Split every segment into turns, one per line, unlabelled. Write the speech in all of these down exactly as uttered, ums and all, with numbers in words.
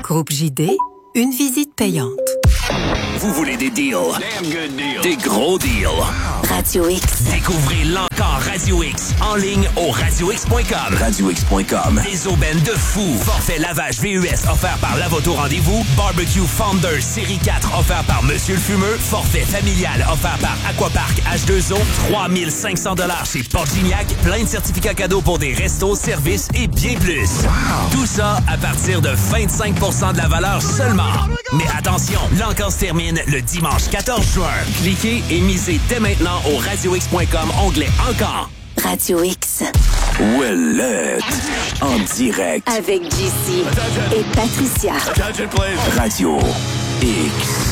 Groupe J D, une visite payante.
Vous voulez des deals? Damn good deals. Des gros deals.
Radio X.
Découvrez l'encore Radio X en ligne au radio x point com. radio x point com. Des aubaines de fou. Forfait lavage V U S offert par Lavoto Rendez-vous. Barbecue Founder Série quatre offert par Monsieur le Fumeux. Forfait familial offert par Aquapark H deux O. trois mille cinq cents dollars chez Port-Gignac. Plein de certificats cadeaux pour des restos, services et bien plus. Wow. Tout ça à partir de vingt-cinq pour cent de la valeur seulement. Mais attention, l'encore se termine le dimanche quatorze juin. Cliquez et misez dès maintenant au radio x point com, onglet Encore.
Radio X.
Ouellette. En direct.
Avec J C et Patricia.
Radio X.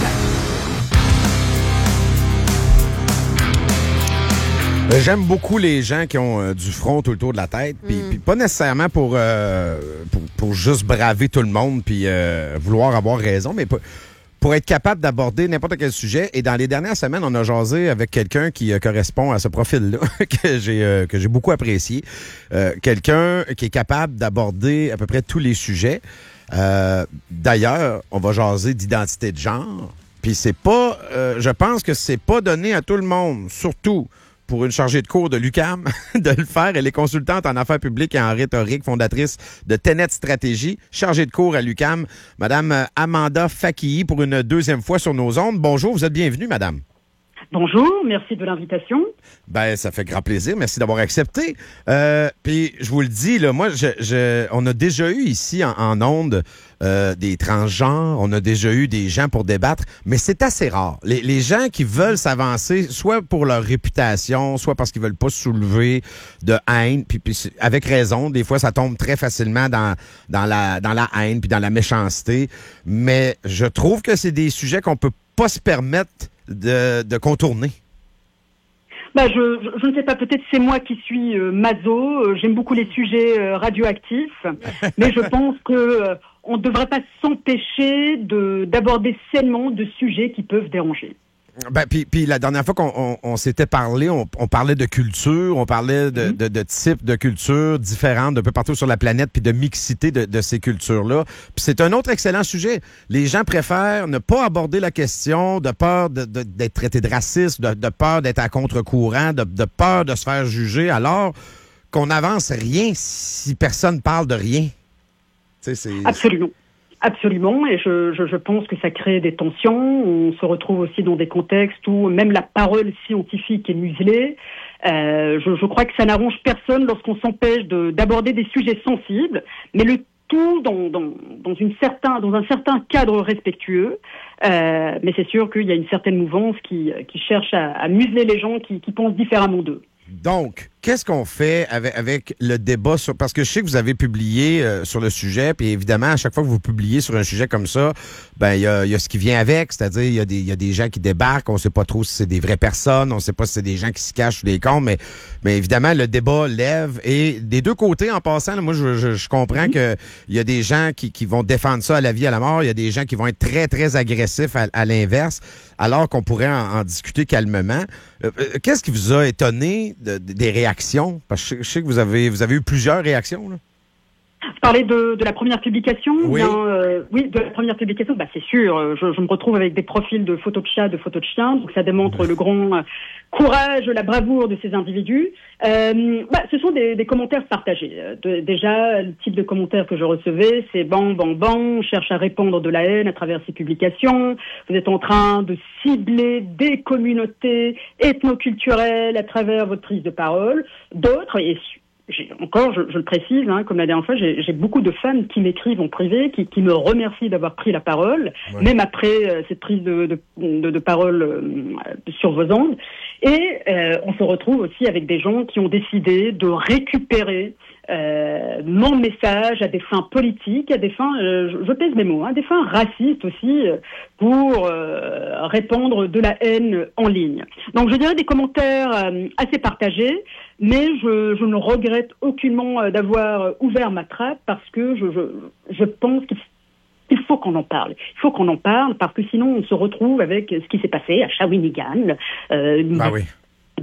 J'aime beaucoup les gens qui ont euh, du front tout le tour de la tête, puis mm. pas nécessairement pour, euh, pour pour juste braver tout le monde puis euh, vouloir avoir raison, mais pour, pour être capable d'aborder n'importe quel sujet. Et dans les dernières semaines, on a jasé avec quelqu'un qui euh, correspond à ce profil-là, que j'ai euh, que j'ai beaucoup apprécié. Euh, quelqu'un qui est capable d'aborder à peu près tous les sujets. Euh, d'ailleurs, on va jaser d'identité de genre. Puis c'est pas, euh, je pense que c'est pas donné à tout le monde, surtout pour une chargée de cours de l'U Q A M, de le faire. Elle est consultante en affaires publiques et en rhétorique, fondatrice de Tenet Stratégie, chargée de cours à l'U Q A M, Madame Amanda Fakihi, pour une deuxième fois sur nos ondes. Bonjour, vous êtes bienvenue, Madame.
Bonjour, merci de l'invitation.
Ben, ça fait grand plaisir. Merci d'avoir accepté. Euh, puis, je vous le dis, là, moi, je, je, on a déjà eu ici en, en ondes euh, des transgenres, on a déjà eu des gens pour débattre, mais c'est assez rare. Les, les gens qui veulent s'avancer, soit pour leur réputation, soit parce qu'ils veulent pas soulever de haine, puis, puis avec raison, des fois, ça tombe très facilement dans, dans, la, dans la haine puis dans la méchanceté. Mais je trouve que c'est des sujets qu'on peut pas se permettre de, de contourner.
Bah, je, je, je ne sais pas, peut-être c'est moi qui suis euh, maso, euh, j'aime beaucoup les sujets euh, radioactifs, mais je pense que euh, on ne devrait pas s'empêcher de d'aborder sainement de sujets qui peuvent déranger.
Ben, puis, puis la dernière fois qu'on on, on s'était parlé, on, on parlait de culture, on parlait de, mm-hmm. de, de types de cultures différentes d'un peu partout sur la planète, puis de mixité de, de ces cultures-là. Puis c'est un autre excellent sujet. Les gens préfèrent ne pas aborder la question de peur de, de, d'être traité de raciste, de, de peur d'être à contre-courant, de, de peur de se faire juger, alors qu'on n'avance rien si personne parle de rien. Tu sais, c'est...
Absolument. Absolument, et je, je, je pense que ça crée des tensions. On se retrouve aussi dans des contextes où même la parole scientifique est muselée. Euh, je, je crois que ça n'arrange personne lorsqu'on s'empêche de, d'aborder des sujets sensibles, mais le tout dans, dans, dans, une certain, dans un certain cadre respectueux. Euh, mais c'est sûr qu'il y a une certaine mouvance qui, qui cherche à, à museler les gens qui, qui pensent différemment d'eux.
Donc, qu'est-ce qu'on fait avec, avec le débat sur... Parce que je sais que vous avez publié euh, sur le sujet, puis évidemment, à chaque fois que vous publiez sur un sujet comme ça, ben il y a, y a ce qui vient avec, c'est-à-dire il y a des il y a des gens qui débarquent, on sait pas trop si c'est des vraies personnes, on sait pas si c'est des gens qui se cachent sous les comptes, mais, mais évidemment, le débat lève. Et des deux côtés, en passant, là, moi, je, je, je comprends que il y a des gens qui, qui vont défendre ça à la vie, à la mort, il y a des gens qui vont être très, très agressifs à, à l'inverse, alors qu'on pourrait en, en discuter calmement. Euh, qu'est-ce qui vous a étonné de, de, des réactions? Parce que je sais que vous avez vous avez eu plusieurs réactions, là.
Vous parlez de, de la première publication?
Oui.
Bien, euh, oui, de la première publication, bah, c'est sûr. Je, je me retrouve avec des profils de photos de chats, de photos de chiens, donc ça démontre le grand courage, la bravoure de ces individus. Euh, bah, ce sont des, des commentaires partagés. De, déjà, le type de commentaires que je recevais, c'est ban, ban, ban, on cherche à répandre de la haine à travers ces publications. Vous êtes en train de cibler des communautés ethnoculturelles à travers votre prise de parole. D'autres, et J'ai, encore, je, je le précise, hein, comme la dernière fois, j'ai, j'ai beaucoup de fans qui m'écrivent en privé, qui, qui me remercient d'avoir pris la parole, ouais. même après euh, cette prise de, de, de, de parole euh, sur vos ondes. Et euh, on se retrouve aussi avec des gens qui ont décidé de récupérer euh, mon message à des fins politiques, à des fins, euh, je, je pèse mes mots, hein, des fins racistes aussi, euh, pour euh, répandre de la haine en ligne. Donc je dirais des commentaires euh, assez partagés. Mais je, je ne regrette aucunement d'avoir ouvert ma trappe parce que je, je, je pense qu'il il faut qu'on en parle. Il faut qu'on en parle parce que sinon on se retrouve avec ce qui s'est passé à Shawinigan. Euh,
bah oui.
de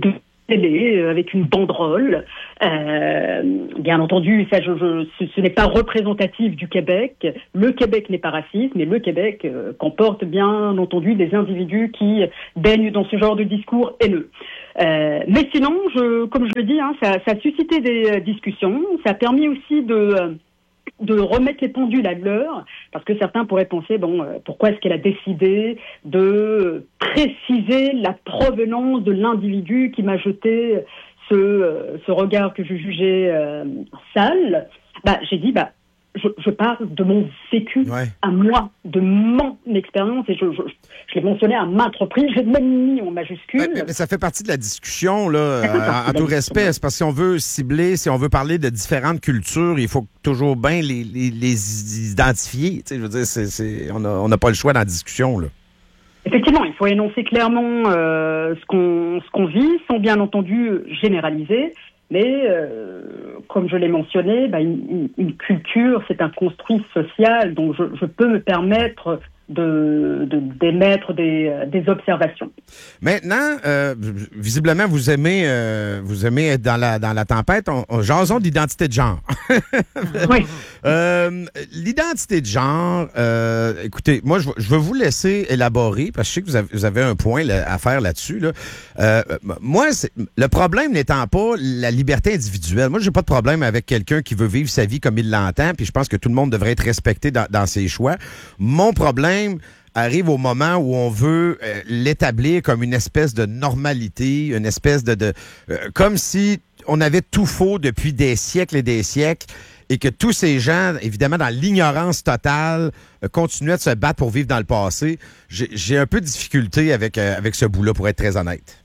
télé euh, avec une banderole. Euh, bien entendu, ça, je, je, ce, ce n'est pas représentatif du Québec. Le Québec n'est pas raciste, mais le Québec euh, comporte bien entendu des individus qui baignent dans ce genre de discours haineux. Euh, mais sinon, je, comme je le dis, hein, ça, ça a suscité des euh, discussions. Ça a permis aussi de... Euh, de remettre les pendules à l'heure, parce que certains pourraient penser, bon, euh, pourquoi est-ce qu'elle a décidé de préciser la provenance de l'individu qui m'a jeté ce, euh, ce regard que je jugeais euh, sale. Bah, j'ai dit, bah, je, je parle de mon vécu
ouais.
à moi, de mon expérience, et je, je, je l'ai mentionné à maintes reprises, j'ai même mis en majuscule.
Ouais, mais, mais ça fait partie de la discussion, là, euh, en tout respect. C'est parce que si on veut cibler, si on veut parler de différentes cultures, il faut toujours bien les, les, les identifier. Tu sais, je veux dire, c'est, c'est, on n'a on a pas le choix dans la discussion, là.
Effectivement, il faut énoncer clairement euh, ce qu'on ce qu'on vit, sans bien entendu généraliser. Mais, euh, comme je l'ai mentionné, bah, une, une culture, c'est un construit social, donc je, je peux me permettre de, de d'émettre des, des observations.
Maintenant, euh, visiblement, vous aimez euh, vous aimez être dans la dans la tempête. On, on, jasons d'identité de genre.
Oui.
Euh, l'identité de genre, euh, écoutez, moi, je, je veux vous laisser élaborer, parce que je sais que vous avez, vous avez un point là, à faire là-dessus. Là. Euh, moi, c'est, le problème n'étant pas la liberté individuelle. Moi, j'ai pas de problème avec quelqu'un qui veut vivre sa vie comme il l'entend, puis je pense que tout le monde devrait être respecté dans, dans ses choix. Mon problème arrive au moment où on veut euh, l'établir comme une espèce de normalité, une espèce de... de euh, comme si on avait tout faux depuis des siècles et des siècles et que tous ces gens, évidemment, dans l'ignorance totale, euh, continuaient de se battre pour vivre dans le passé. J'ai, j'ai un peu de difficulté avec, euh, avec ce bout-là, pour être très honnête.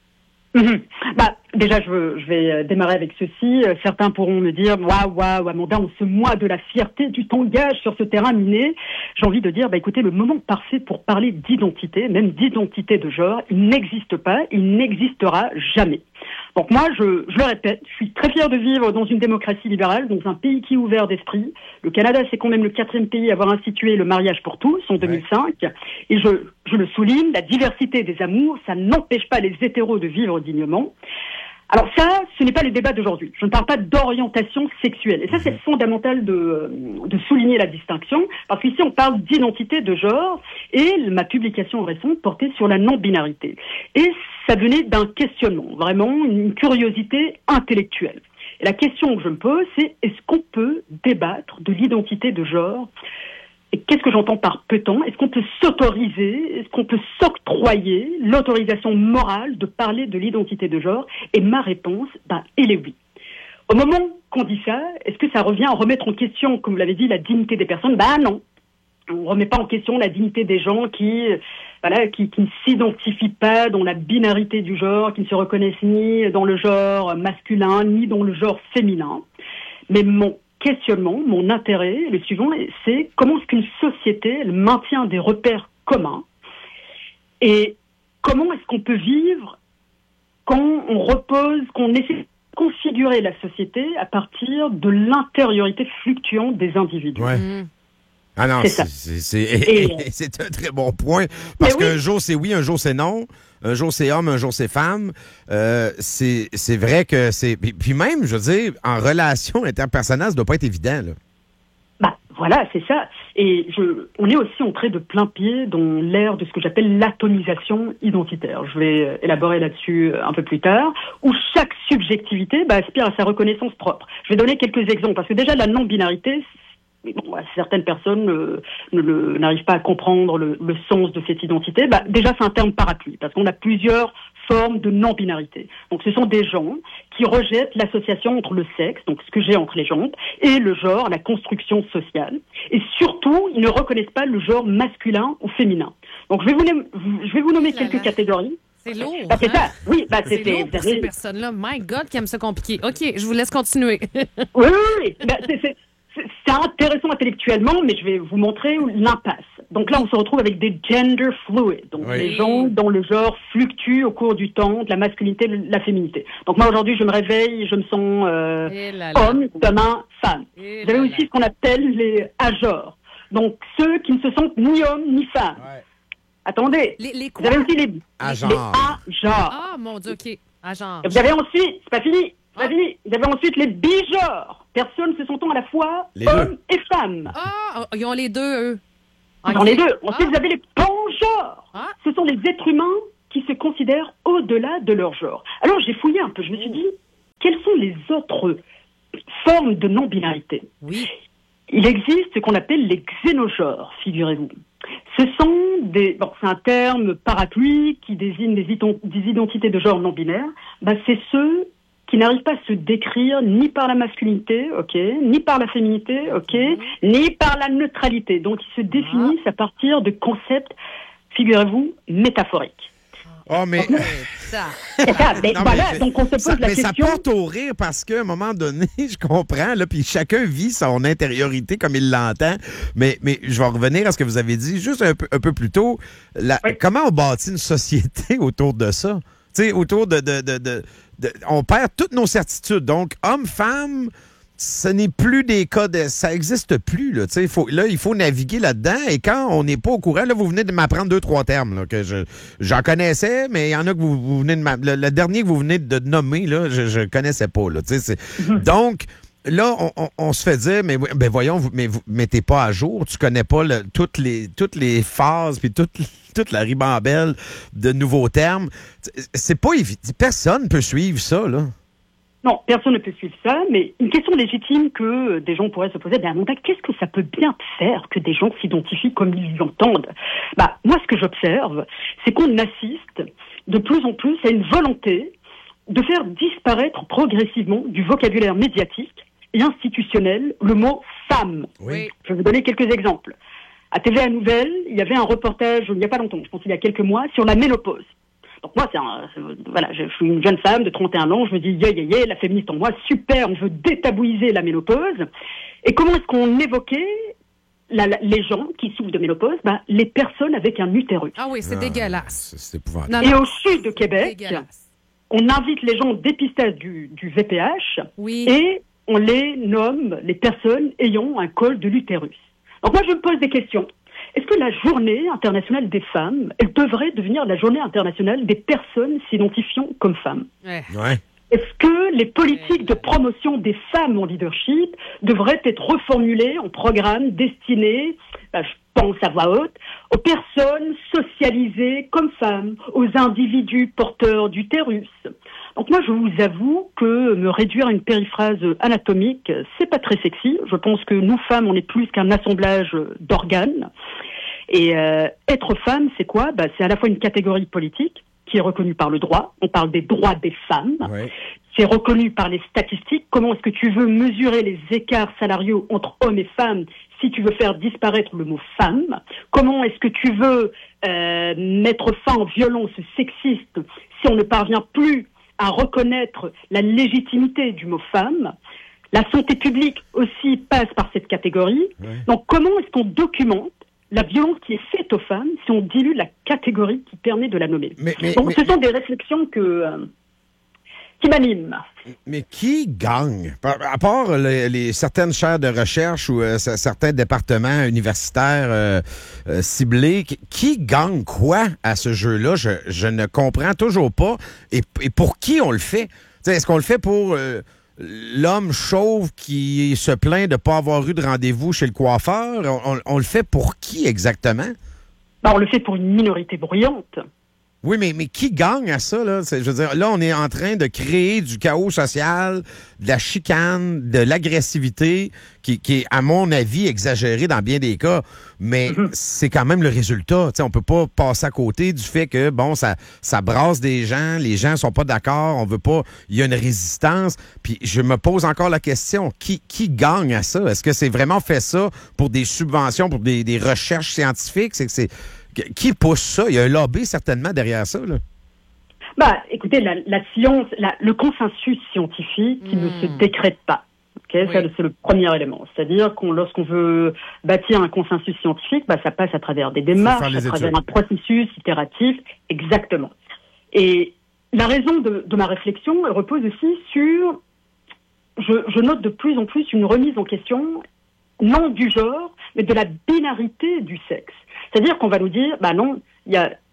Mmh. Bah, déjà, je, veux, je vais démarrer avec ceci. Euh, certains pourront me dire, waouh, waouh, Amanda, on se moque de la fierté, tu t'engages sur ce terrain miné. J'ai envie de dire, bah, écoutez, le moment parfait pour parler d'identité, même d'identité de genre, il n'existe pas, il n'existera jamais. Donc moi, je, je le répète, je suis très fier de vivre dans une démocratie libérale, dans un pays qui est ouvert d'esprit. Le Canada, c'est quand même le quatrième pays à avoir institué le mariage pour tous en deux mille cinq. Ouais. Et je, je le souligne, la diversité des amours, ça n'empêche pas les hétéros de vivre dignement. Alors ça, ce n'est pas les débats d'aujourd'hui. Je ne parle pas d'orientation sexuelle. Et ça, c'est fondamental de, de souligner la distinction, parce qu'ici, on parle d'identité de genre, et ma publication récente portait sur la non-binarité. Et ça venait d'un questionnement, vraiment une curiosité intellectuelle. Et la question que je me pose, c'est est-ce qu'on peut débattre de l'identité de genre ? Et qu'est-ce que j'entends par peut-on ? Est-ce qu'on peut s'autoriser, est-ce qu'on peut s'octroyer l'autorisation morale de parler de l'identité de genre ? Et ma réponse, ben, elle est oui. Au moment qu'on dit ça, est-ce que ça revient à remettre en question, comme vous l'avez dit, la dignité des personnes ? Ben non. On ne remet pas en question la dignité des gens qui, voilà, qui, qui ne s'identifient pas dans la binarité du genre, qui ne se reconnaissent ni dans le genre masculin, ni dans le genre féminin. Mais mon questionnement, mon intérêt, le suivant, c'est comment est-ce qu'une société elle maintient des repères communs et comment est-ce qu'on peut vivre quand on repose, qu'on essaie de configurer la société à partir de l'intériorité fluctuante des individus.
Ouais. Mmh. Ah non, c'est, c'est, c'est, c'est, c'est un très bon point. Parce qu'un oui. jour c'est oui, un jour c'est non. Un jour c'est homme, un jour c'est femme. Euh, c'est, c'est vrai que c'est... Puis même, je veux dire, en relation interpersonnelle, ça doit pas être évident, là.
Bah, voilà, c'est ça. Et je, on est aussi entré de plein pied dans l'ère de ce que j'appelle l'atomisation identitaire. Je vais élaborer là-dessus un peu plus tard, où chaque subjectivité bah, aspire à sa reconnaissance propre. Je vais donner quelques exemples, parce que déjà, la non-binarité... Bon, certaines personnes euh, ne, le, n'arrivent pas à comprendre le, le sens de cette identité. Bah, déjà, c'est un terme parapluie, parce qu'on a plusieurs formes de non-binarité. Donc, ce sont des gens qui rejettent l'association entre le sexe, donc ce que j'ai entre les jambes, et le genre, la construction sociale. Et surtout, ils ne reconnaissent pas le genre masculin ou féminin. Donc, je vais vous, je vais vous nommer quelques catégories.
C'est lourd.
Bah, c'est
hein?
ça. Oui, bah,
c'est,
c'est,
c'est lourd
c'est,
pour
c'est,
ces personnes-là. My God, qui aiment ça compliqué. OK, je vous laisse continuer.
oui, oui, oui. Bah, c'est... c'est... C'est intéressant intellectuellement, mais je vais vous montrer l'impasse. Donc là, on se retrouve avec des gender fluid, donc
oui.
les gens dont le genre fluctue au cours du temps, de la masculinité, de la féminité. Donc moi, aujourd'hui, je me réveille, je me sens euh, homme, demain, femme. Et vous avez aussi ce qu'on appelle les agenres, donc ceux qui ne se sentent ni homme ni femme. Ouais. Attendez,
les, les
vous avez aussi les
agenres.
Les agenres.
Ah, mon Dieu, OK. Ah, genre.
Vous avez ensuite, c'est pas fini, c'est pas fini, vous avez ensuite les bigenres. Personnes se sentant à la fois
Les
hommes
deux.
et femmes.
Ah, ils ont les deux, eux.
Dans
Ok.
les deux. Ensuite,
Ah.
vous avez les pangenres.
Ah.
Ce sont les êtres humains qui se considèrent au-delà de leur genre. Alors, j'ai fouillé un peu. Je me suis dit, quelles sont les autres formes de non-binarité?
Oui.
Il existe ce qu'on appelle les xénogenres, figurez-vous. Ce sont des... Bon, c'est un terme parapluie qui désigne des, ident- des identités de genre non-binaires. Ben, c'est ceux qui n'arrivent pas à se décrire ni par la masculinité, ok, ni par la féminité, ok,
Mhm.
ni par la neutralité. Donc, ils se définissent à partir de concepts, figurez-vous, métaphoriques.
Oh, mais.
Ça.
C'est ça, mais
Non,
voilà,
mais-
donc on se pose
ça,
la
mais
question...
ça porte au rire parce qu'à un moment donné, je comprends, là, puis chacun vit son intériorité comme il l'entend. Mais, mais je vais revenir à ce que vous avez dit juste un peu, un peu plus tôt. La-
Oui.
Comment on bâtit une société autour de ça? Tu sais, autour de, de, de, de, de- On perd toutes nos certitudes. Donc, homme, femme, ce n'est plus des cas de... Ça n'existe plus, là. Tu sais, faut, là, il faut naviguer là-dedans. Et quand on n'est pas au courant, là, vous venez de m'apprendre deux, trois termes, là, que je, j'en connaissais, mais il y en a que vous, vous venez de m'a- le, le dernier que vous venez de nommer, là, je, je connaissais pas, là. Tu sais, c'est... Donc, là, on, on, on se fait dire, mais ben voyons, vous, mais vous mettez pas à jour, tu connais pas le, toutes les toutes les phases puis toute toute la ribambelle de nouveaux termes. C'est pas évident. Personne peut suivre ça, là.
Non, personne ne peut suivre ça, mais une question légitime que des gens pourraient se poser, ben, ben, qu'est-ce que ça peut bien faire que des gens s'identifient comme ils l'entendent? Bah, moi, ce que j'observe, c'est qu'on assiste de plus en plus à une volonté de faire disparaître progressivement du vocabulaire médiatique et institutionnel le mot femme.
Oui.
Je vais vous donner quelques exemples. À T V A Nouvelles, il y avait un reportage, il n'y a pas longtemps, je pense il y a quelques mois, sur la ménopause. Donc moi, c'est un, c'est, voilà, je suis une jeune femme de trente et un ans, je me dis, yeah, yeah, yeah, la féministe en moi, super, on veut détabouiser la ménopause. Et comment est-ce qu'on évoquait la, la, les gens qui souffrent de ménopause? Ben, les personnes avec un utérus.
Ah oui, c'est
Ah,
dégueulasse.
C'est, c'est épouvantable.
Non,
Et
non,
au sud de Québec,
dégueulasse.
on invite les gens au dépistage du, du V P H
Oui.
et on les nomme les personnes ayant un col de l'utérus. Donc moi, je me pose des questions. Est-ce que la journée internationale des femmes, elle devrait devenir la journée internationale des personnes s'identifiant comme femmes?
Ouais.
Ouais.
Est-ce que les politiques de promotion des femmes en leadership devraient être reformulées en programmes destinés, ben, je pense à voix haute, aux personnes socialisées comme femmes, aux individus porteurs d'utérus? Donc moi, je vous avoue que me réduire à une périphrase anatomique, c'est pas très sexy. Je pense que nous, femmes, on est plus qu'un assemblage d'organes. Et euh, être femme, c'est quoi? Bah, c'est à la fois une catégorie politique qui est reconnue par le droit. On parle des droits des femmes.
Ouais.
C'est reconnu par les statistiques. Comment est-ce que tu veux mesurer les écarts salariaux entre hommes et femmes si tu veux faire disparaître le mot femme? Comment est-ce que tu veux euh, mettre fin aux violences sexistes si on ne parvient plus à reconnaître la légitimité du mot femme? La santé publique aussi passe par cette catégorie.
Ouais.
Donc comment est-ce qu'on documente la violence qui est faite aux femmes si on dilue la catégorie qui permet de la nommer?
Mais, mais,
Donc
mais,
ce sont des réflexions que, euh, qui m'animent.
mais qui gagne? Par- À part les, les certaines chaires de recherche ou euh, c- certains départements universitaires euh, euh, ciblés, qui, qui gagne quoi à ce jeu-là? Je, je ne comprends toujours pas. Et, et pour qui on le fait? T'sais, est-ce qu'on le fait pour euh, l'homme chauve qui se plaint de ne pas avoir eu de rendez-vous chez le coiffeur? On, on- on le fait pour qui exactement?
Ben, on le fait pour une minorité bruyante.
Oui, mais, mais qui gagne à ça, là? C'est- je veux dire, là, on est en train de créer du chaos social, de la chicane, de l'agressivité, qui, qui est, à mon avis, exagérée dans bien des cas. Mais c'est quand même le résultat. Tu sais, on peut pas passer à côté du fait que, bon, ça, ça brasse des gens, les gens sont pas d'accord, on veut pas, il y a une résistance. Puis je me pose encore la question, qui, qui gagne à ça? Est-ce que c'est vraiment fait ça pour des subventions, pour des, des recherches scientifiques? C'est que c'est... Qui pousse ça? Il y a un lobby certainement derrière ça, là.
Bah, écoutez, la, la science, la, le consensus scientifique qui
Mm.
ne se décrète pas. Okay,
Oui.
ça, c'est le premier élément. C'est-à-dire qu'on, lorsqu'on veut bâtir un consensus scientifique, bah, ça passe à travers des démarches,
les
à travers
études.
un processus itératif, exactement. Et la raison de, de ma réflexion elle repose aussi sur, je, je note de plus en plus une remise en question, non du genre, mais de la binarité du sexe. C'est-à-dire qu'on va nous dire, bah non, il y a, il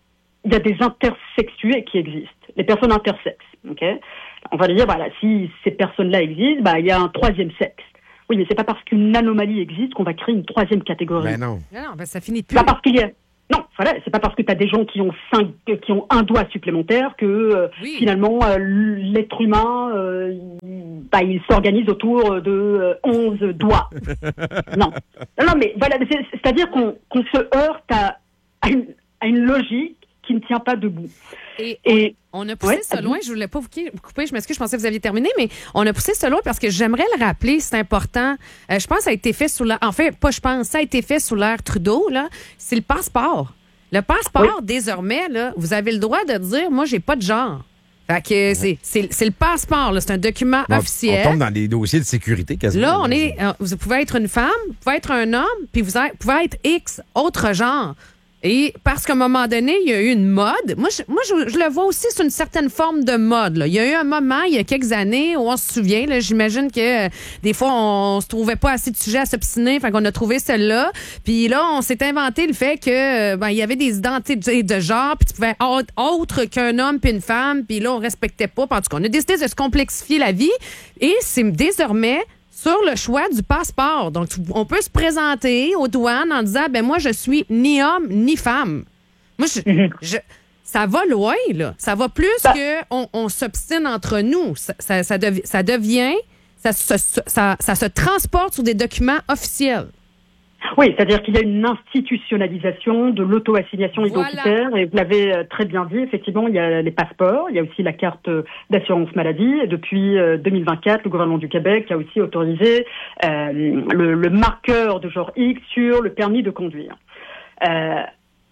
il y a des intersexués qui existent, les personnes intersexes. Okay, on va dire, voilà, si ces personnes-là existent, bah, il y a un troisième sexe. Oui, mais c'est pas parce qu'une anomalie existe qu'on va créer une troisième catégorie.
Ben non.
Non, non, ben ça finit plus.
Pas parce qu'il y a... Non, voilà, c'est pas parce que tu as des gens qui ont cinq, qui ont un doigt supplémentaire que euh, oui. finalement euh, l'être humain, euh, il, bah, il s'organise autour de euh, onze doigts. non. non, non, mais voilà, c'est, c'est-à-dire qu'on, qu'on se heurte à, à, une, à une logique qui ne tient pas debout.
Et, Et on, on a poussé ouais, ça loin. Je voulais pas vous couper. Je m'excuse, je pensais que vous aviez terminé, mais on a poussé ça loin parce que j'aimerais le rappeler. C'est important. Euh, je pense que ça a été fait sous l'ère. En fait, pas je pense. Ça a été fait sous l'ère Trudeau. Là, c'est le passeport. Le passeport, oui. désormais, là, vous avez le droit de dire, moi, j'ai pas de genre. Fait que c'est, c'est, c'est le passeport. Là, c'est un document
on,
officiel.
On tombe dans des dossiers de sécurité quasiment.
Là, on est. Euh, vous pouvez être une femme, vous pouvez être un homme, puis vous êtes, pouvez être X autre genre. Et parce qu'à un moment donné, il y a eu une mode. Moi, je, moi, je, je le vois aussi sur une certaine forme de mode. Là. Il y a eu un moment, il y a quelques années, où on se souvient, là, j'imagine que euh, des fois, on, on se trouvait pas assez de sujets à s'obstiner, fait qu'on a trouvé celle-là. Puis là, on s'est inventé le fait que euh, ben, il y avait des identités de genre, puis tu pouvais être autre qu'un homme puis une femme, puis là, on respectait pas. En tout cas, on a décidé de se complexifier la vie. Et c'est désormais sur le choix du passeport. Donc, on peut se présenter aux douanes en disant, ben moi, je suis ni homme ni femme. Moi, je, mm-hmm. je, ça va loin, là. Ça va plus bah. qu'on on s'obstine entre nous. Ça, ça, ça, dev, ça devient, ça, ça, ça, ça se transporte sur des documents officiels.
Oui, c'est-à-dire qu'il y a une institutionnalisation de l'auto-assignation identitaire, voilà. Et vous l'avez très bien dit, effectivement, il y a les passeports, il y a aussi la carte d'assurance maladie, et depuis deux mille vingt-quatre, le gouvernement du Québec a aussi autorisé euh, le, le marqueur de genre X sur le permis de conduire. Euh,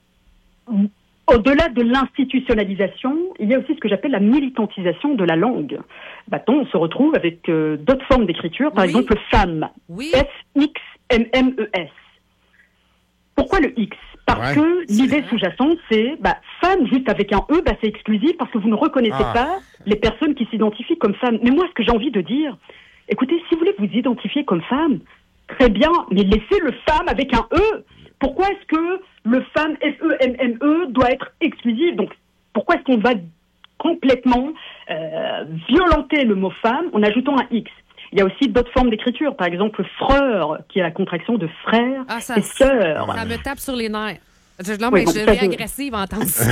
Au-delà de l'institutionnalisation, il y a aussi ce que j'appelle la militantisation de la langue. Bah-t-on, on se retrouve avec euh, d'autres formes d'écriture, par oui. exemple femme,
oui.
F X M M E S. Pourquoi le X? Parce ouais, que l'idée vrai. sous-jacente, c'est bah, femme juste avec un E, bah, c'est exclusif parce que vous ne reconnaissez ah. pas les personnes qui s'identifient comme femmes. Mais moi, ce que j'ai envie de dire, écoutez, si vous voulez vous identifier comme femme, très bien, mais laissez le femme avec un E. Pourquoi est-ce que le femme F E M M E doit être exclusif? Donc, pourquoi est-ce qu'on va complètement euh, violenter le mot femme en ajoutant un X? Il y a aussi d'autres formes d'écriture, par exemple freur, qui est la contraction de frère
ah, ça,
et sœur.
Ça me tape sur les nerfs. Je, là,
oui,
mais
bon,
je
ça,
deviens
je...
agressive à entendre ça.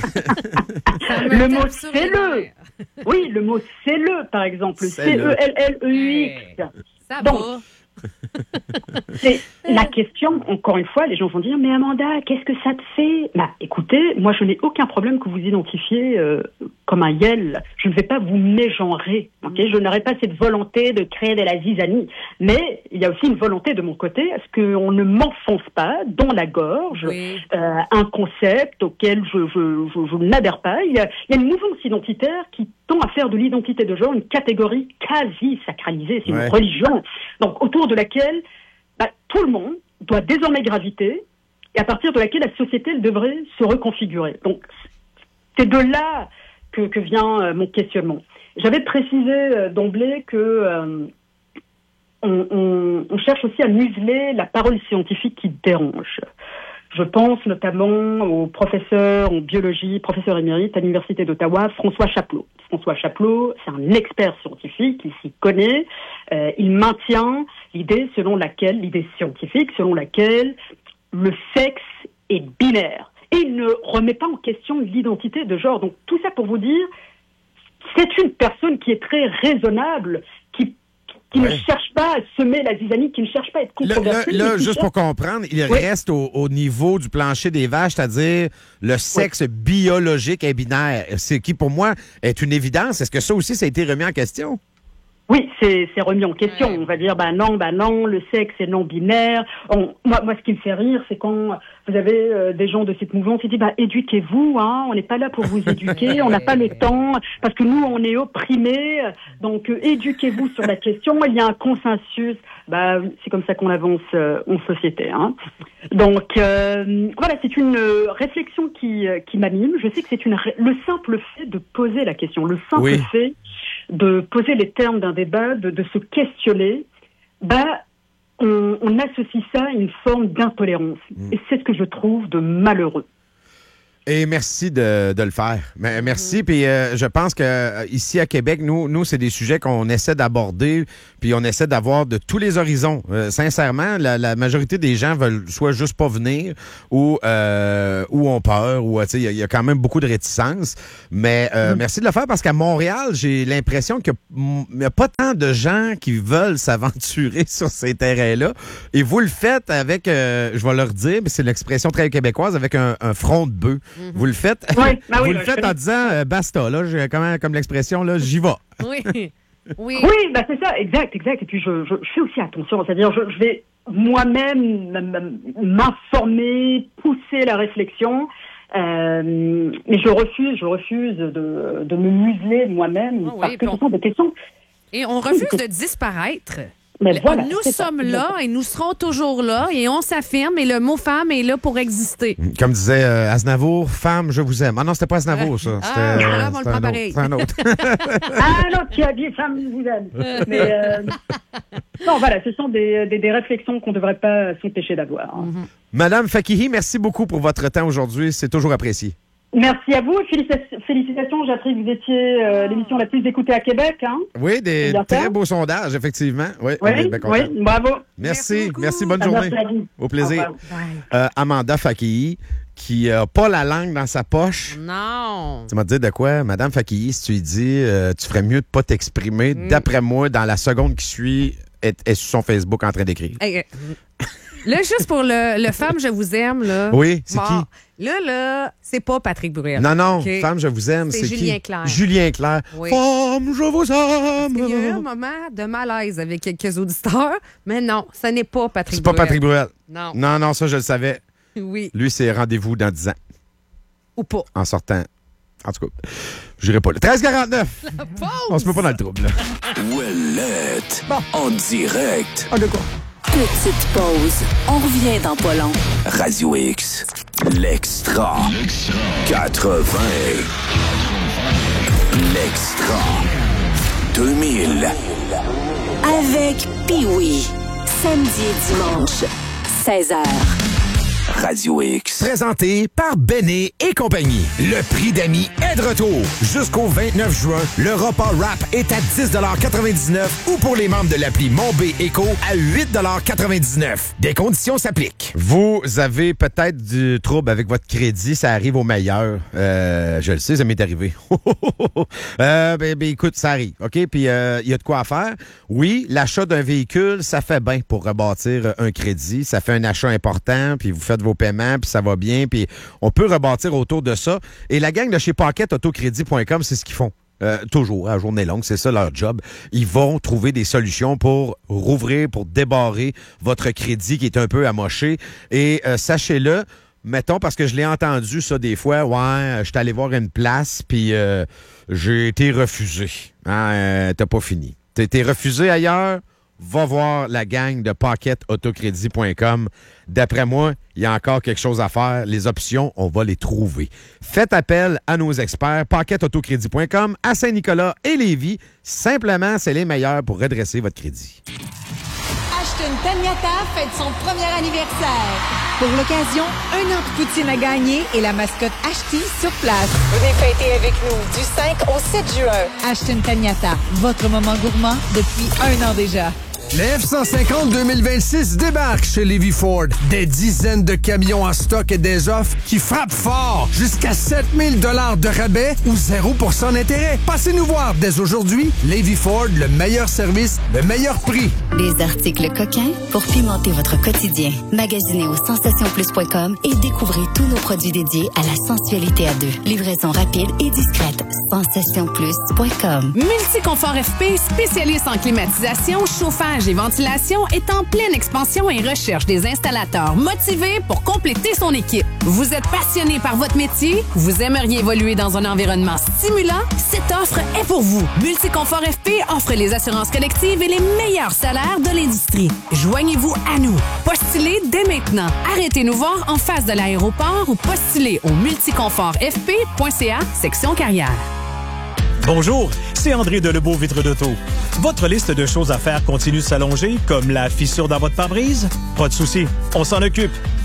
ça
le mot c'est le. Oui, le mot c'est le, par exemple. C E L L E U X.
Hey, ça
Donc,
va.
C'est la question, encore une fois, les gens vont dire, mais Amanda, qu'est-ce que ça te fait? Bah, écoutez, moi, je n'ai aucun problème que vous identifiez euh, comme un yel. Je ne vais pas vous mégenrer, ok? Je n'aurai pas cette volonté de créer de la zizanie. Mais il y a aussi une volonté de mon côté à ce qu'on ne m'enfonce pas dans la gorge
oui.
euh, un concept auquel je, je, je, je n'adhère pas. Il y, a, il y a une mouvance identitaire qui tend à faire de l'identité de genre une catégorie quasi sacralisée, c'est ouais. une religion. Donc, autour de laquelle bah, tout le monde doit désormais graviter et à partir de laquelle la société elle devrait se reconfigurer. Donc, c'est de là que, que vient euh, mon questionnement. J'avais précisé euh, d'emblée que euh, on, on, on cherche aussi à museler la parole scientifique qui dérange. Je pense notamment au professeur en biologie, professeur émérite à l'Université d'Ottawa, François Chapelot. François Chapelot, c'est un expert scientifique, il s'y connaît. Euh, il maintient l'idée selon laquelle, l'idée scientifique selon laquelle le sexe est binaire. Et il ne remet pas en question l'identité de genre. Donc tout ça pour vous dire, c'est une personne qui est très raisonnable, qui qui ouais. ne cherche pas à semer la zizanie, qui ne cherche pas à être controversé.
Là, là, là juste cherche... pour comprendre, il oui. reste au, au niveau du plancher des vaches, c'est-à-dire le sexe oui. biologique est binaire. C'est qui, pour moi, est une évidence. Est-ce que ça aussi, ça a été remis en question?
Oui, c'est, c'est remis en question. Ouais. On va dire, bah non, bah non, le sexe est non binaire. On, moi, moi, ce qui me fait rire, c'est quand vous avez euh, des gens de cette mouvance qui disent, bah éduquez-vous, hein, on n'est pas là pour vous éduquer, on n'a pas le temps, parce que nous, on est opprimés, donc euh, éduquez-vous sur la question. Il y a un consensus. Bah, c'est comme ça qu'on avance euh, en société, hein. Donc euh, voilà, c'est une euh, réflexion qui euh, qui m'anime. Je sais que c'est une ré... le simple fait de poser la question, le simple
oui.
fait de poser les termes d'un débat, de, de se questionner, bah, on, on associe ça à une forme d'intolérance. Mmh. Et c'est ce que je trouve de malheureux.
Et merci de, de le faire. Mais merci. Mm-hmm. Puis euh, je pense que euh, ici à Québec, nous, nous c'est des sujets qu'on essaie d'aborder, puis on essaie d'avoir de tous les horizons. Euh, sincèrement, la, la majorité des gens veulent soit juste pas venir, ou euh, ou ont peur, ou tu sais, il y, y a quand même beaucoup de réticence. Mais euh, mm-hmm. merci de le faire parce qu'à Montréal, j'ai l'impression qu'il n'y a pas tant de gens qui veulent s'aventurer sur ces terrains-là. Et vous le faites avec, euh, je vais leur dire, mais c'est l'expression très québécoise, avec un, un front de bœuf. Mm-hmm. Vous le faites,
oui, ben
vous
oui,
le
ben,
faites en disant euh, basta, là, j'ai comment, comme l'expression, là, j'y vais.
Oui. Oui,
oui ben c'est ça, exact, exact. Et puis je, je, je fais aussi attention, c'est-à-dire je, je vais moi-même m'informer, pousser la réflexion, euh, mais je refuse, je refuse de, de me museler moi-même oh, parce oui, que ce sont des questions.
Et on refuse de disparaître.
Mais voilà,
nous sommes ça, là et nous serons toujours là et on s'affirme et le mot femme est là pour exister.
Comme disait euh, Aznavour, femme, je vous aime. Ah non, c'était pas Aznavour, ça. C'était,
ah,
euh,
là, on le prend pareil.
C'est un autre.
Ah non, tu as dit femme, je vous aime. Mais euh, non, voilà, ce sont des, des, des réflexions qu'on ne devrait pas s'empêcher d'avoir. Hein.
Mm-hmm.
Madame Fakihi, merci beaucoup pour votre temps aujourd'hui. C'est toujours apprécié.
Merci à vous. Félicitations. J'ai appris que vous étiez euh, l'émission la plus écoutée à Québec. Hein?
Oui, des très beaux sondages, effectivement. Oui,
oui, oui, bravo.
Merci. Merci, merci bonne
à
journée.
Merci
au plaisir. Euh, Amanda Fakihi, qui n'a pas la langue dans sa poche.
Non.
Tu m'as dit de quoi? Madame Fakihi, si tu lui dis, euh, tu ferais mieux de pas t'exprimer, mm. d'après moi, dans la seconde qui suit, est, est sur son Facebook en train d'écrire.
Hey, là, juste pour le, le Femme, je vous aime, là.
Oui, c'est bon, qui?
Là, là, c'est pas Patrick Bruel.
Non, non,
okay.
Femme, je vous aime, c'est,
c'est Julien
qui?
Clerc.
Julien Clerc.
Oui.
Femme, je vous aime.
Il y a eu un moment de malaise avec quelques auditeurs, mais non, ce n'est pas Patrick
c'est
Bruel.
C'est pas Patrick Bruel.
Non.
Non, non, ça, je le savais.
Oui.
Lui, c'est rendez-vous dans dix ans.
Ou pas.
En sortant. En tout cas, je n'irai pas là. treize quarante-neuf. On se met pas dans le trouble, là.
Ouellette. Bon. En direct.
Ah, de quoi?
Petite pause. On revient dans pas long.
Radio X. L'extra. L'extra. quatre-vingts. L'extra. deux mille.
Avec Pee-Wee. Samedi et dimanche, seize heures.
Radio X.
Présenté par Béné et compagnie. Le prix d'amis est de retour. Jusqu'au vingt-neuf juin, le repas rap est à dix quatre-vingt-dix-neuf ou pour les membres de l'appli Mon B Éco à huit quatre-vingt-dix-neuf. Des conditions s'appliquent.
Vous avez peut-être du trouble avec votre crédit, ça arrive au meilleur. Euh, je le sais, ça m'est arrivé. euh, ben, ben, écoute, ça arrive, OK? Puis il euh, y a de quoi à faire. Oui, l'achat d'un véhicule, ça fait bien pour rebâtir un crédit. Ça fait un achat important, puis vous faites vos paiements, puis ça va bien, puis on peut rebâtir autour de ça. Et la gang de chez Pocket Autocrédit point com, c'est ce qu'ils font. Euh, toujours, à journée longue, c'est ça leur job. Ils vont trouver des solutions pour rouvrir, pour débarrer votre crédit qui est un peu amoché. Et euh, sachez-le, mettons, parce que je l'ai entendu ça des fois, ouais, je suis allé voir une place, puis euh, j'ai été refusé. Hein, euh, t'as pas fini. T'as été refusé ailleurs? Va voir la gang de Pocket Autocrédit point com. D'après moi, il y a encore quelque chose à faire. Les options, on va les trouver. Faites appel à nos experts Pocket Autocrédit point com à Saint-Nicolas et Lévis. Simplement, c'est les meilleurs pour redresser votre crédit.
Ashton Taniata fête son premier anniversaire. Pour l'occasion, un an de poutine à gagner et la mascotte Ashty sur place.
Venez fêter avec nous du cinq au sept juin.
Ashton Taniata, votre moment gourmand depuis un an déjà.
Les F cent cinquante deux mille vingt-six débarquent chez Lévis Ford. Des dizaines de camions en stock et des offres qui frappent fort. Jusqu'à sept mille dollars de rabais ou zéro pour cent d'intérêt. Passez nous voir dès aujourd'hui. Lévis Ford, le meilleur service, le meilleur prix.
Des articles coquins pour pimenter votre quotidien. Magasinez au sensation plus point com et découvrez tous nos produits dédiés à la sensualité à deux. Livraison rapide et discrète. sensation plus point com.
Multiconfort F P, spécialiste en climatisation, chauffage et ventilation, est en pleine expansion et recherche des installateurs motivés pour compléter son équipe. Vous êtes passionné par votre métier? Vous aimeriez évoluer dans un environnement stimulant? Cette offre est pour vous. Multiconfort F P offre les assurances collectives et les meilleurs salaires de l'industrie. Joignez-vous à nous. Postulez dès maintenant. Arrêtez nous voir en face de l'aéroport ou postulez au multiconfort f p point c a section carrière.
Bonjour, c'est André de Lebeau Vitre d'Auto. Votre liste de choses à faire continue de s'allonger, comme la fissure dans votre pare-brise? Pas de souci, on s'en occupe.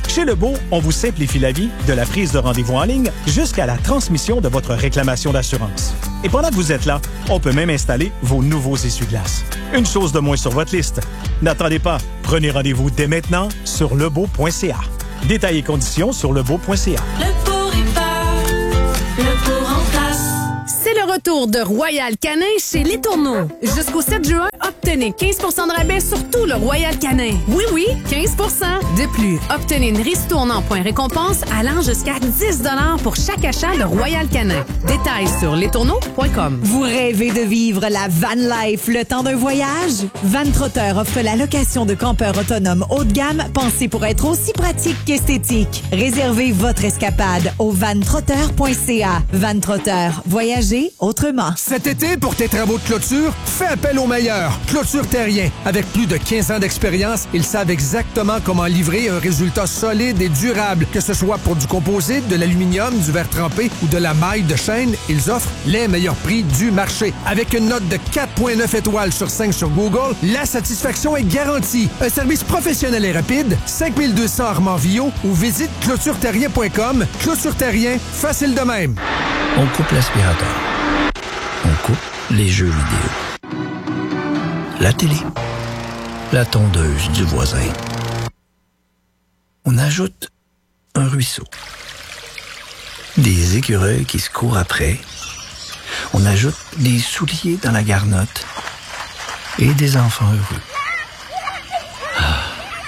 Chez Lebeau, on vous simplifie la vie, de la prise de rendez-vous en ligne jusqu'à la transmission de votre réclamation d'assurance. Et pendant que vous êtes là, on peut même installer vos nouveaux essuie-glaces. Une chose de moins sur votre liste. N'attendez pas. Prenez rendez-vous dès maintenant sur lebeau point c a. Détails et conditions sur lebeau point c a.
Lebeau répare, Lebeau remplace.
C'est le retour de Royal Canin chez Les Tourneaux. Jusqu'au sept juin, obtenez quinze pour cent de rabais sur tout le Royal Canin. Oui, oui, quinze pour cent. De plus, obtenez une ristourne en points récompense allant jusqu'à dix dollars pour chaque achat de Royal Canin. Détails sur les tourneaux point com.
Vous rêvez de vivre la van life le temps d'un voyage? Van Trotter offre la location de campeurs autonomes haut de gamme pensés pour être aussi pratique qu'esthétique. Réservez votre escapade au van trotter point c a. Van Trotter, voyagez autrement.
Cet été, pour tes travaux de clôture, fais appel aux meilleurs. Clôture Terrien. Avec plus de quinze ans d'expérience, ils savent exactement comment livrer un résultat solide et durable. Que ce soit pour du composite, de l'aluminium, du verre trempé ou de la maille de chaîne, ils offrent les meilleurs prix du marché. Avec une note de quatre virgule neuf étoiles sur cinq sur Google, la satisfaction est garantie. Un service professionnel et rapide, cinq mille deux cents Armand-Villot ou visite clôture terrien point com. Clôture Terrien, facile de même.
On coupe l'aspirateur. On coupe les jeux vidéo. La télé. La tondeuse du voisin. On ajoute un ruisseau. Des écureuils qui se courent après. On ajoute des souliers dans la garnotte. Et des enfants heureux. Ah.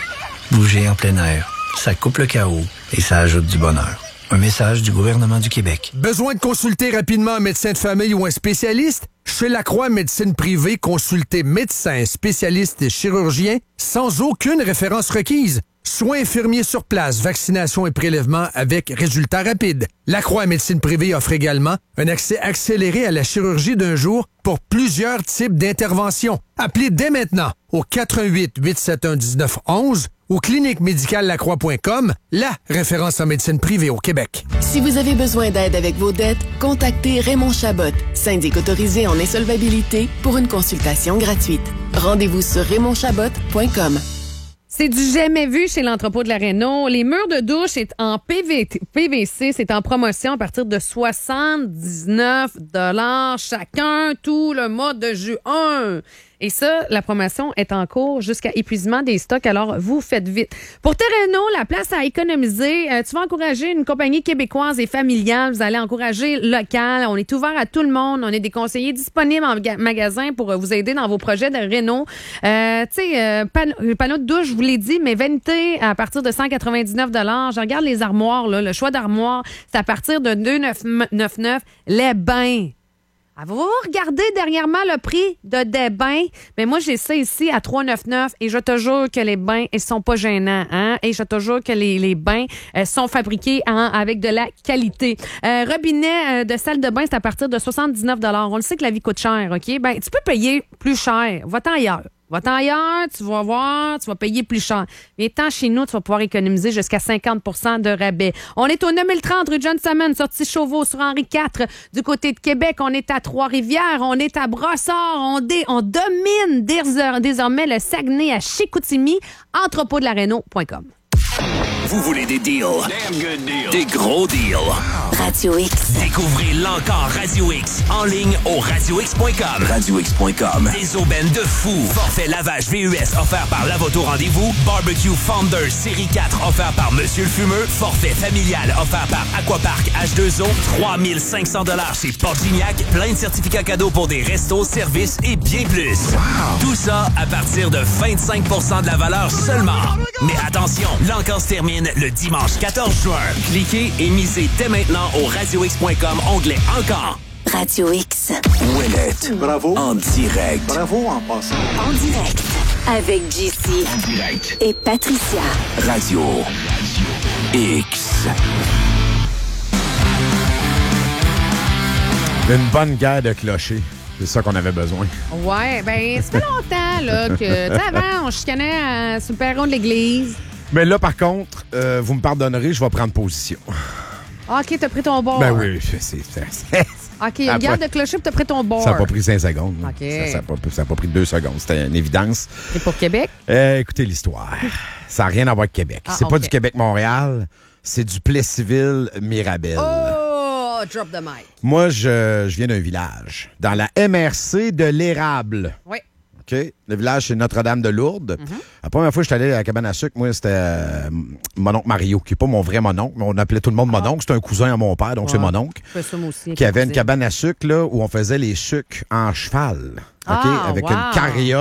Bouger en plein air, ça coupe le chaos et ça ajoute du bonheur. Un message du gouvernement du Québec.
Besoin de consulter rapidement un médecin de famille ou un spécialiste? Chez Lacroix Médecine Privée, consultez médecin, spécialiste et chirurgien sans aucune référence requise. Soins infirmiers sur place, vaccination et prélèvement avec résultats rapides. Lacroix Médecine Privée offre également un accès accéléré à la chirurgie d'un jour pour plusieurs types d'interventions. Appelez dès maintenant au quatre un huit, huit sept un, un neuf un un ou clinique médicale lacroix point com, la référence en médecine privée au Québec.
Si vous avez besoin d'aide avec vos dettes, contactez Raymond Chabot, syndic autorisé en insolvabilité, pour une consultation gratuite. Rendez-vous sur raymond chabot point com.
C'est du jamais vu chez l'entrepôt de la Réno. Les murs de douche est en P V T, P V C, c'est en promotion à partir de soixante-dix-neuf dollars chacun tout le mois de juin. Et ça, la promotion est en cours jusqu'à épuisement des stocks, alors vous faites vite. Pour Terreno, la place à économiser, euh, tu vas encourager une compagnie québécoise et familiale, vous allez encourager local, on est ouvert à tout le monde, on est des conseillers disponibles en ga- magasin pour euh, vous aider dans vos projets de réno. Euh, tu sais, euh, pan- panneau de douche, je vous l'ai dit, mais vanité à partir de cent quatre-vingt-dix-neuf dollars. Je regarde les armoires, là, le choix d'armoire, c'est à partir de deux virgule neuf cent quatre-vingt-dix-neuf. Les bains. Avez-vous regardé dernièrement le prix de des bains? Mais moi, j'ai ça ici à trois virgule quatre-vingt-dix-neuf et je te jure que les bains, ils sont pas gênants. Hein? Et je te jure que les, les bains euh, sont fabriqués hein, avec de la qualité. Euh, robinet euh, de salle de bain, c'est à partir de soixante-dix-neuf dollars. On le sait que la vie coûte cher, OK? Ben, tu peux payer plus cher. Va-t'en ailleurs. Va-t'en ailleurs, tu vas voir, tu vas payer plus cher. Mais tant chez nous, tu vas pouvoir économiser jusqu'à cinquante pour cent de rabais. On est au neuf mille trente rue John Salmon, sortie Chauveau sur Henri quatre. Du côté de Québec, on est à Trois-Rivières, on est à Brossard, on, dé, on domine désormais le Saguenay à Chicoutimi, entrepôt de la Réno point com.
Vous voulez des deals? Des gros deals?
Radio X.
Découvrez l'encore Radio X en ligne au radio x point com. radio x point com. Des aubaines de fou. Forfait lavage V U S offert par Lavoto Rendez-vous. Barbecue Founder Série quatre offert par Monsieur le Fumeux. Forfait familial offert par Aquapark H deux O. trois mille cinq cents dollars chez Portignac. Plein de certificats cadeaux pour des restos, services et bien plus. Wow. Tout ça à partir de vingt-cinq pour cent de la valeur seulement. Mais attention, l'encore se termine le dimanche quatorze juin. Cliquez et misez dès maintenant au radio x point com, onglet Encore.
Radio X.
Ouellette. Bravo. En direct.
Bravo en passant.
En direct. Avec J C.
En direct.
Et Patricia.
Radio X.
Une bonne guerre de clochers. C'est ça qu'on avait besoin.
Ouais, ben ça fait longtemps là, que, tu sais, avant, on chicanait euh, sur le perron de l'église.
Mais là, par contre, euh, vous me pardonnerez, je vais prendre position.
OK, t'as pris ton bord.
Ben oui, c'est... c'est, c'est
OK, il y a une
Après-
garde de clocher puis t'as pris ton bord.
Ça n'a pas pris cinq secondes.
OK.
Ça n'a pas, ça a pas pris deux secondes. C'était une évidence.
C'est pour Québec?
Euh, écoutez l'histoire. Ça n'a rien à voir avec Québec.
Ah,
c'est pas
OK.
du Québec-Montréal, c'est du Plessisville-Mirabel.
Oh, drop the mic.
Moi, je, je viens d'un village, dans la M R C de l'Érable.
Oui.
OK? Le village, c'est Notre-Dame-de-Lourdes. La première fois que je suis allé à la cabane à sucre, moi, c'était euh, mon oncle Mario, qui n'est pas mon vrai mononcle, mais on appelait tout le monde mon oncle. C'était un cousin à mon père, donc c'est mon oncle.
Je fais ça, moi aussi.
Qui avait une
cousine.
cabane à sucre, là, où on faisait les sucres en cheval. OK?
Ah,
Avec
wow.
une carriole.